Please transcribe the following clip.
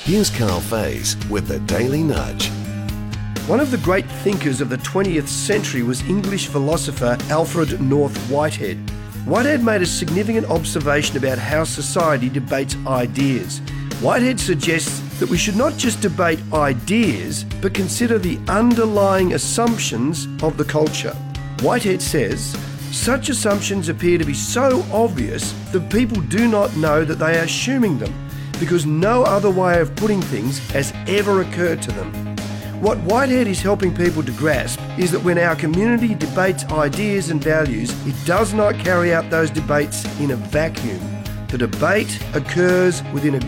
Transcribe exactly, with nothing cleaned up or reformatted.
Here's Carl Faze with the Daily Nudge. One of the great thinkers of the twentieth century was English philosopher Alfred North Whitehead. Whitehead made a significant observation about how society debates ideas. Whitehead suggests that we should not just debate ideas, but consider the underlying assumptions of the culture. Whitehead says, such assumptions appear to be so obvious that people do not know that they are assuming them, because no other way of putting things has ever occurred to them. What Whitehead is helping people to grasp is that when our community debates ideas and values, it does not carry out those debates in a vacuum. The debate occurs within a